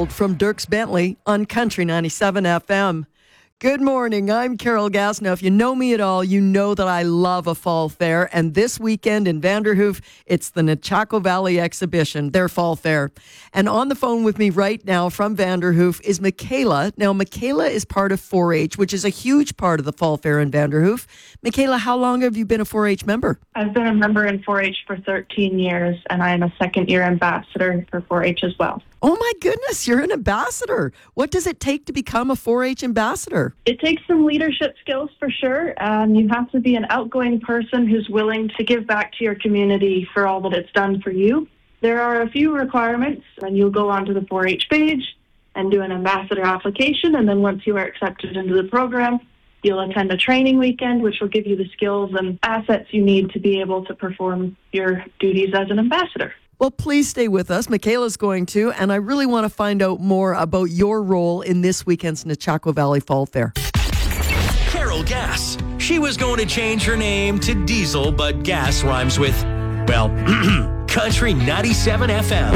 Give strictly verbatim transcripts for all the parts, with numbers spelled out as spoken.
World from Dierks Bentley on Country ninety-seven F M. Good morning, I'm Carol Gass. Now, if you know me at all, you know that I love a fall fair. And this weekend in Vanderhoof, it's the Nechako Valley Exhibition, their fall fair. And on the phone with me right now from Vanderhoof is Michaela. Now, Michaela is part of four H, which is a huge part of the fall fair in Vanderhoof. Michaela, how long have you been a four H member? I've been a member in four H for thirteen years, and I am a second-year ambassador for four H as well. Oh my goodness, you're an ambassador. What does it take to become a four H ambassador? It takes some leadership skills for sure. Um, you have to be an outgoing person who's willing to give back to your community for all that it's done for you. There are a few requirements, and you'll go onto the four H page and do an ambassador application, and then once you are accepted into the program, you'll attend a training weekend, which will give you the skills and assets you need to be able to perform your duties as an ambassador. Well, please stay with us. Michaela's going to, and I really want to find out more about your role in this weekend's Nechako Valley Fall Fair. Carol Gass. She was going to change her name to Diesel, but gas rhymes with, well, Country ninety-seven F M.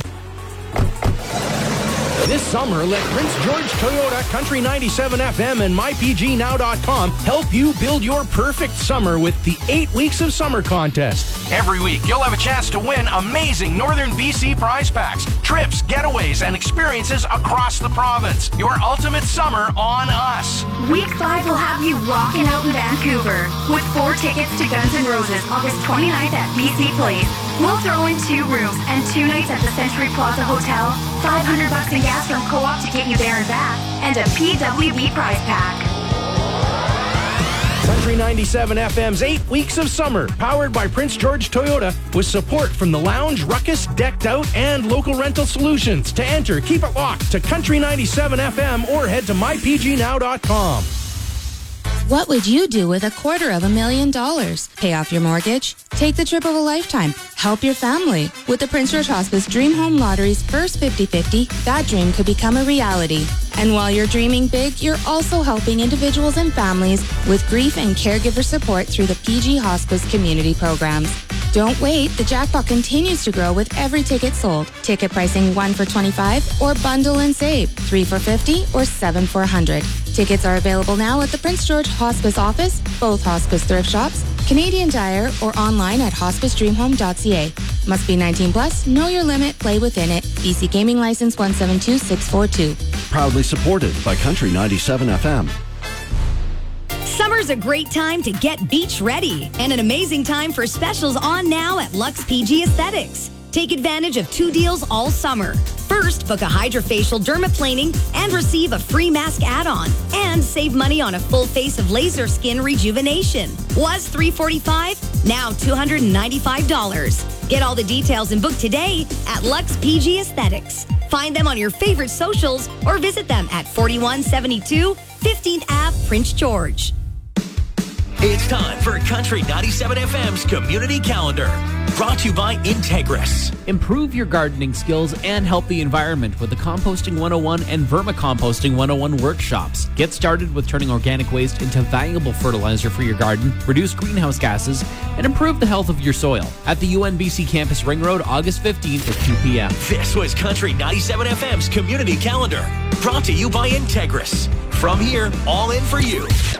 This summer, let Prince George Toyota, Country ninety-seven F M, and my p g now dot com help you build your perfect summer with the eight Weeks of Summer contest. Every week, you'll have a chance to win amazing Northern B C prize packs, trips, getaways, and experiences across the province. Your ultimate summer on us. Week five will have you rocking out in Vancouver with four tickets to Guns N' Roses August twenty-ninth at B C Place. We'll throw in two rooms and two nights at the Century Plaza Hotel, five hundred bucks in gas from Co-op to get you there and back, and a P W B prize pack. Country ninety-seven F M's eight Weeks of Summer, powered by Prince George Toyota, with support from the Lounge, Ruckus, Decked Out, and Local Rental Solutions. To enter, keep it locked to Country ninety-seven F M or head to my p g now dot com. What would you do with a quarter of a million dollars? Pay off your mortgage? Take the trip of a lifetime? Help your family? With the Prince George Hospice Dream Home Lottery's first fifty fifty, that dream could become a reality. And while you're dreaming big, you're also helping individuals and families with grief and caregiver support through the P G Hospice community programs. Don't wait, the jackpot continues to grow with every ticket sold. Ticket pricing one for twenty-five or bundle and save, three for fifty or seven for one hundred. Tickets are available now at the Prince George Hospice office, both hospice thrift shops, Canadian Tire, or online at hospice dream home dot c a. Must be nineteen plus, know your limit, play within it. B C Gaming License one seven two six four two. Proudly supported by Country ninety-seven F M. Summer's a great time to get beach ready and an amazing time for specials on now at Lux P G Aesthetics. Take advantage of two deals all summer. First, book a hydrofacial dermaplaning and receive a free mask add-on. And save money on a full face of laser skin rejuvenation. Was three hundred forty-five dollars, now two hundred ninety-five dollars. Get all the details and book today at Lux P G Aesthetics. Find them on your favorite socials or visit them at forty-one seventy-two fifteenth Avenue, Prince George. It's time for Country ninety-seven F M's Community Calendar. Brought to you by Integris. Improve your gardening skills and help the environment with the Composting one oh one and Vermicomposting one oh one workshops. Get started with turning organic waste into valuable fertilizer for your garden, reduce greenhouse gases, and improve the health of your soil. At the U N B C Campus Ring Road, August fifteenth at two p.m. This was Country ninety-seven F M's Community Calendar. Brought to you by Integris. From here, all in for you.